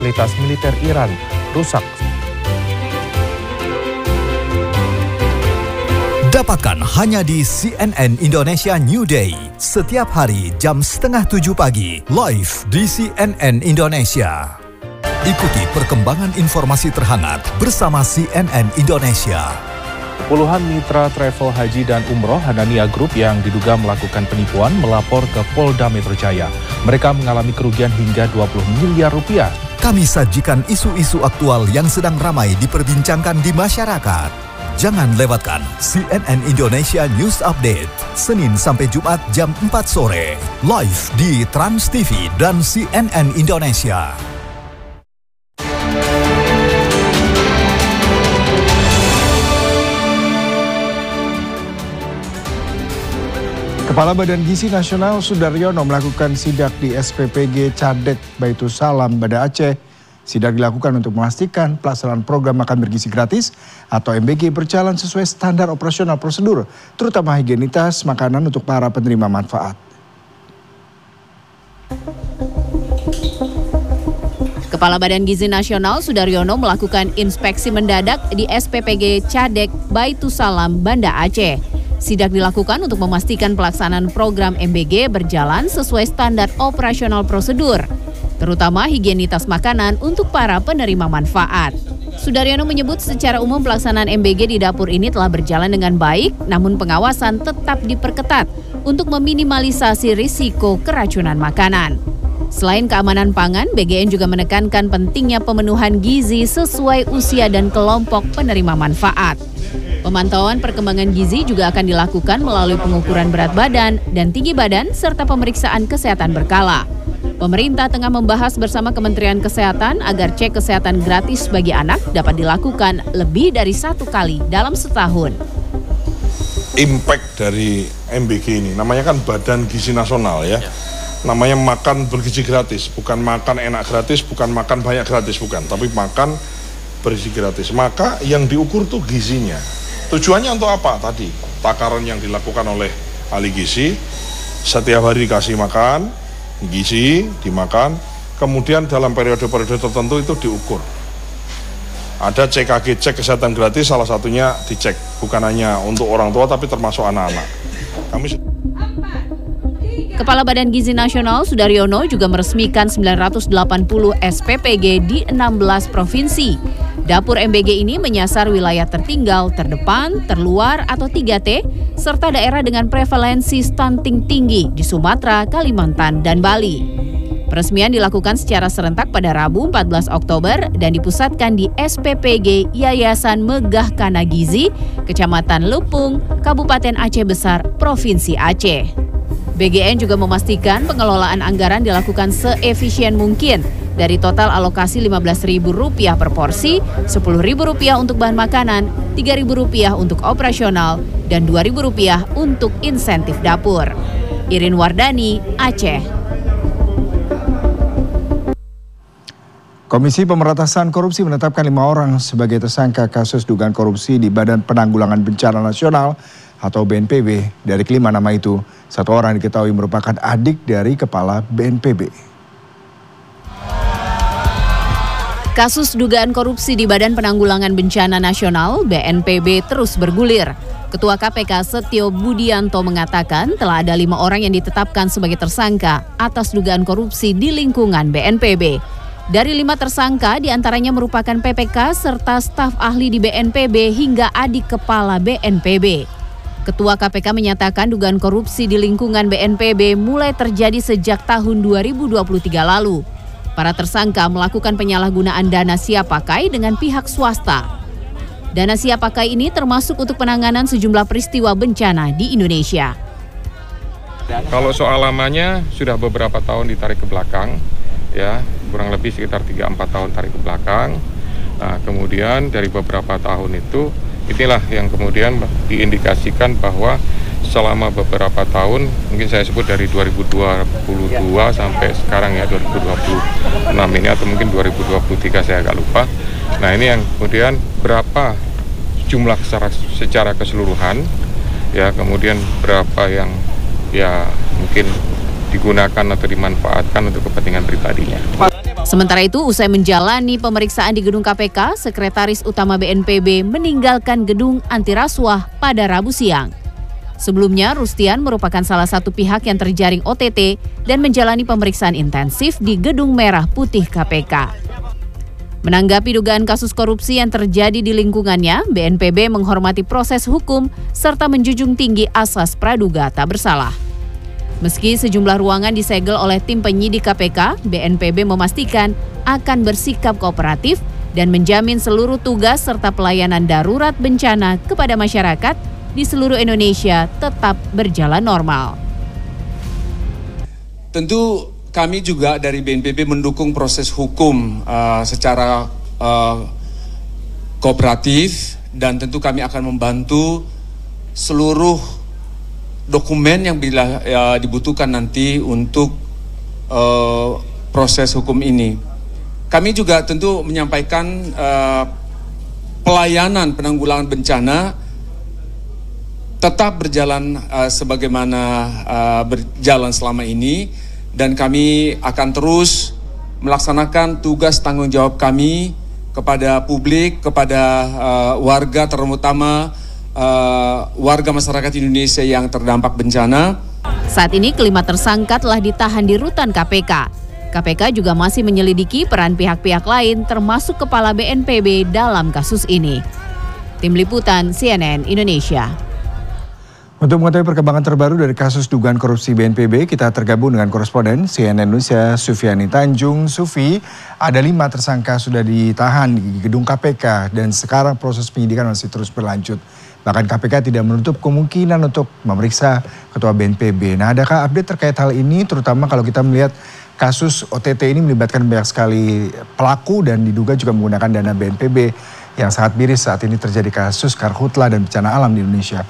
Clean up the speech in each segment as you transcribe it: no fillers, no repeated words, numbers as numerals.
fasilitas militer Iran rusak. Dapatkan hanya di CNN Indonesia New Day. Setiap hari jam 6:30 pagi, live di CNN Indonesia. Ikuti perkembangan informasi terhangat bersama CNN Indonesia. Puluhan mitra travel haji dan umroh Hanania Group yang diduga melakukan penipuan melapor ke Polda Metro Jaya. Mereka mengalami kerugian hingga 20 miliar rupiah. Kami sajikan isu-isu aktual yang sedang ramai diperbincangkan di masyarakat. Jangan lewatkan CNN Indonesia News Update, Senin sampai Jumat jam 4 sore, live di Trans TV dan CNN Indonesia. Kepala Badan Gizi Nasional Sudaryono melakukan sidak di SPPG Cadek Baitus Salam, Banda Aceh. Sidak dilakukan untuk memastikan pelaksanaan program makan bergizi gratis atau MBG berjalan sesuai standar operasional prosedur, terutama higienitas makanan untuk para penerima manfaat. Kepala Badan Gizi Nasional Sudaryono melakukan inspeksi mendadak di SPPG Cadek Baitus Salam, Banda Aceh. Sidak dilakukan untuk memastikan pelaksanaan program MBG berjalan sesuai standar operasional prosedur, terutama higienitas makanan untuk para penerima manfaat. Sudaryono menyebut secara umum pelaksanaan MBG di dapur ini telah berjalan dengan baik, namun pengawasan tetap diperketat untuk meminimalisasi risiko keracunan makanan. Selain keamanan pangan, BGN juga menekankan pentingnya pemenuhan gizi sesuai usia dan kelompok penerima manfaat. Pemantauan perkembangan gizi juga akan dilakukan melalui pengukuran berat badan dan tinggi badan serta pemeriksaan kesehatan berkala. Pemerintah tengah membahas bersama Kementerian Kesehatan agar cek kesehatan gratis bagi anak dapat dilakukan lebih dari 1 kali dalam setahun. Impact dari MBG ini, namanya kan Badan Gizi Nasional ya. Namanya makan bergizi gratis, bukan makan enak gratis, bukan makan banyak gratis, bukan. Tapi makan bergizi gratis. Maka yang diukur tuh gizinya. Tujuannya untuk apa? Tadi, takaran yang dilakukan oleh ahli gizi, setiap hari dikasih makan, gizi dimakan, kemudian dalam periode-periode tertentu itu diukur. Ada CKG, cek kesehatan gratis, salah satunya dicek, bukan hanya untuk orang tua tapi termasuk anak-anak. Kepala Badan Gizi Nasional Sudaryono juga meresmikan 980 SPPG di 16 provinsi. Dapur MBG ini menyasar wilayah tertinggal, terdepan, terluar atau 3T, serta daerah dengan prevalensi stunting tinggi di Sumatera, Kalimantan, dan Bali. Peresmian dilakukan secara serentak pada Rabu 14 Oktober dan dipusatkan di SPPG Yayasan Megah Kana Gizi, Kecamatan Lupung, Kabupaten Aceh Besar, Provinsi Aceh. BGN juga memastikan pengelolaan anggaran dilakukan seefisien mungkin. Dari total alokasi Rp15.000 per porsi, Rp10.000 untuk bahan makanan, Rp3.000 untuk operasional, dan Rp2.000 untuk insentif dapur. Irin Wardani, Aceh. Komisi Pemberantasan Korupsi menetapkan 5 orang sebagai tersangka kasus dugaan korupsi di Badan Penanggulangan Bencana Nasional atau BNPB. Dari kelima nama itu, 1 orang diketahui merupakan adik dari Kepala BNPB. Kasus dugaan korupsi di Badan Penanggulangan Bencana Nasional (BNPB) terus bergulir. Ketua KPK Setio Budianto mengatakan telah ada 5 orang yang ditetapkan sebagai tersangka atas dugaan korupsi di lingkungan BNPB. Dari 5 tersangka, diantaranya merupakan PPK serta staf ahli di BNPB hingga adik kepala BNPB. Ketua KPK menyatakan dugaan korupsi di lingkungan BNPB mulai terjadi sejak tahun 2023 lalu. Para tersangka melakukan penyalahgunaan dana siap pakai dengan pihak swasta. Dana siap pakai ini termasuk untuk penanganan sejumlah peristiwa bencana di Indonesia. Kalau soal lamanya sudah beberapa tahun ditarik ke belakang, ya kurang lebih sekitar 3-4 tahun tarik ke belakang. Nah, kemudian dari beberapa tahun itu, inilah yang kemudian diindikasikan bahwa selama beberapa tahun, mungkin saya sebut dari 2022 sampai sekarang ya 2026 ini atau mungkin 2023 saya agak lupa. Nah ini yang kemudian berapa jumlah secara keseluruhan, ya kemudian berapa yang ya mungkin digunakan atau dimanfaatkan untuk kepentingan pribadinya. Sementara itu, usai menjalani pemeriksaan di gedung KPK, Sekretaris Utama BNPB meninggalkan gedung anti rasuah pada Rabu siang. Sebelumnya, Rustian merupakan salah satu pihak yang terjaring OTT dan menjalani pemeriksaan intensif di Gedung Merah Putih KPK. Menanggapi dugaan kasus korupsi yang terjadi di lingkungannya, BNPB menghormati proses hukum serta menjunjung tinggi asas praduga tak bersalah. Meski sejumlah ruangan disegel oleh tim penyidik KPK, BNPB memastikan akan bersikap kooperatif dan menjamin seluruh tugas serta pelayanan darurat bencana kepada masyarakat di seluruh Indonesia tetap berjalan normal. Tentu kami juga dari BNPB mendukung proses hukum secara kooperatif, dan tentu kami akan membantu seluruh dokumen yang bila dibutuhkan nanti untuk proses hukum ini. Kami juga tentu menyampaikan pelayanan penanggulangan bencana tetap berjalan sebagaimana berjalan selama ini, dan kami akan terus melaksanakan tugas tanggung jawab kami kepada publik, kepada warga, terutama warga masyarakat Indonesia yang terdampak bencana. Saat ini kelima tersangka telah ditahan di rutan KPK. KPK juga masih menyelidiki peran pihak-pihak lain termasuk Kepala BNPB dalam kasus ini. Tim Liputan CNN Indonesia. Untuk mengetahui perkembangan terbaru dari kasus dugaan korupsi BNPB, kita tergabung dengan koresponden CNN Indonesia Sufiani Tanjung. Sufi, ada 5 tersangka sudah ditahan di gedung KPK dan sekarang proses penyidikan masih terus berlanjut. Bahkan KPK tidak menutup kemungkinan untuk memeriksa Ketua BNPB. Nah, adakah update terkait hal ini, terutama kalau kita melihat kasus OTT ini melibatkan banyak sekali pelaku dan diduga juga menggunakan dana BNPB yang sangat miris saat ini terjadi kasus karhutla dan bencana alam di Indonesia.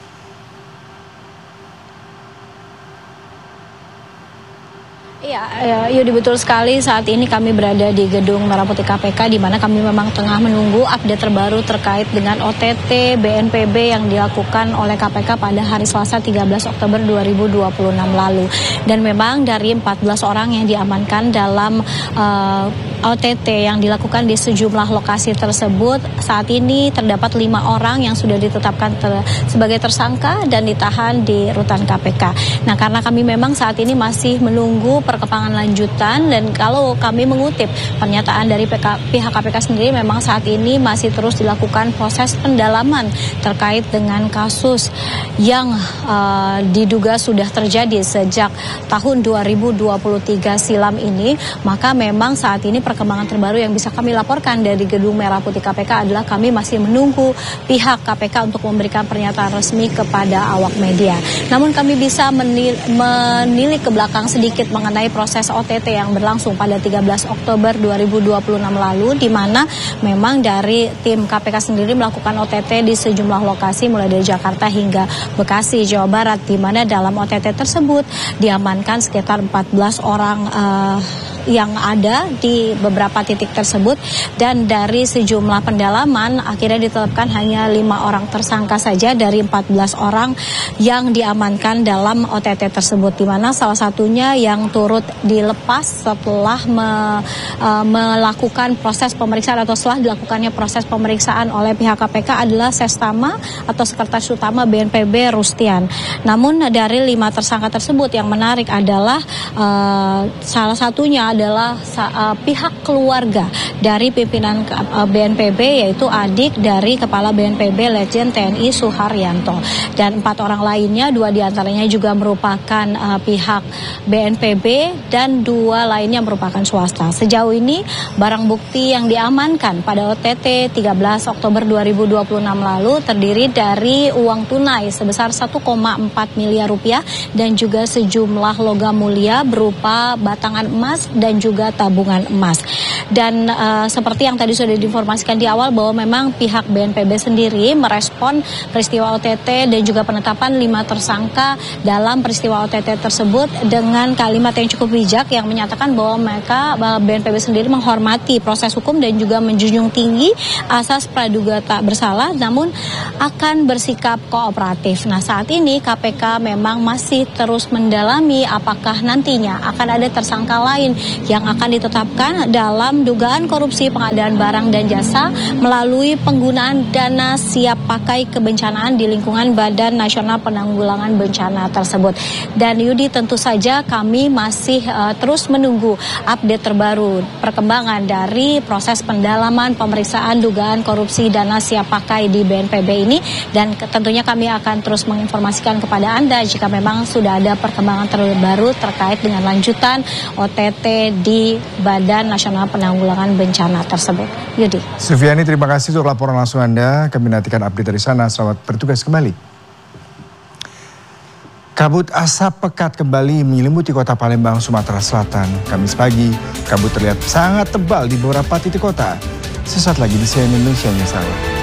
Ya, Yudi, betul sekali. Saat ini kami berada di Gedung Merah Putih KPK, di mana kami memang tengah menunggu update terbaru terkait dengan OTT BNPB yang dilakukan oleh KPK pada hari Selasa 13 Oktober 2026 lalu. Dan memang dari 14 orang yang diamankan dalam OTT yang dilakukan di sejumlah lokasi tersebut, saat ini terdapat 5 orang yang sudah ditetapkan sebagai tersangka dan ditahan di rutan KPK. Nah, karena kami memang saat ini masih menunggu perkembangan lanjutan, dan kalau kami mengutip pernyataan dari pihak KPK sendiri, memang saat ini masih terus dilakukan proses pendalaman terkait dengan kasus yang diduga sudah terjadi sejak tahun 2023 silam ini. Maka memang saat ini perkembangan terbaru yang bisa kami laporkan dari Gedung Merah Putih KPK adalah kami masih menunggu pihak KPK untuk memberikan pernyataan resmi kepada awak media. Namun kami bisa menilik ke belakang sedikit mengenai proses OTT yang berlangsung pada 13 Oktober 2026 lalu, di mana memang dari tim KPK sendiri melakukan OTT di sejumlah lokasi mulai dari Jakarta hingga Bekasi, Jawa Barat, di mana dalam OTT tersebut diamankan sekitar 14 orang yang ada di beberapa titik tersebut, dan dari sejumlah pendalaman akhirnya ditetapkan hanya 5 orang tersangka saja dari 14 orang yang diamankan dalam OTT tersebut, di mana salah satunya yang turut dilepas setelah melakukan proses pemeriksaan atau setelah dilakukannya proses pemeriksaan oleh pihak KPK adalah Sestama atau Sekretaris Utama BNPB Rustian. Namun dari 5 tersangka tersebut yang menarik adalah salah satunya adalah pihak keluarga dari pimpinan BNPB, yaitu adik dari Kepala BNPB Letjen TNI Suharyanto, dan 4 orang lainnya, 2 diantaranya juga merupakan pihak BNPB dan 2 lainnya merupakan swasta. Sejauh ini barang bukti yang diamankan pada OTT 13 Oktober 2026 lalu terdiri dari uang tunai sebesar 1,4 miliar rupiah dan juga sejumlah logam mulia berupa batangan emas dan juga tabungan emas. Dan seperti yang tadi sudah diinformasikan di awal bahwa memang pihak BNPB sendiri merespon peristiwa OTT dan juga penetapan 5 tersangka dalam peristiwa OTT tersebut dengan kalimat yang cukup bijak yang menyatakan bahwa BNPB sendiri menghormati proses hukum dan juga menjunjung tinggi asas praduga tak bersalah, namun akan bersikap kooperatif. Nah, saat ini KPK memang masih terus mendalami apakah nantinya akan ada tersangka lain yang akan ditetapkan dalam dugaan korupsi pengadaan barang dan jasa melalui penggunaan dana siap pakai kebencanaan di lingkungan Badan Nasional Penanggulangan Bencana tersebut. Dan Yudi, tentu saja kami masih terus menunggu update terbaru perkembangan dari proses pendalaman pemeriksaan dugaan korupsi dana siap pakai di BNPB ini, dan tentunya kami akan terus menginformasikan kepada Anda jika memang sudah ada perkembangan terbaru terkait dengan lanjutan OTT di Badan Nasional Penanggulangan Bencana tersebut. Yudi. Sufiani, terima kasih untuk laporan langsung Anda. Kami nantikan update dari sana. Selamat bertugas kembali. Kabut asap pekat kembali menyelimuti kota Palembang, Sumatera Selatan. Kamis pagi, kabut terlihat sangat tebal di beberapa titik kota. Sesaat lagi di CNN Indonesia News Hour.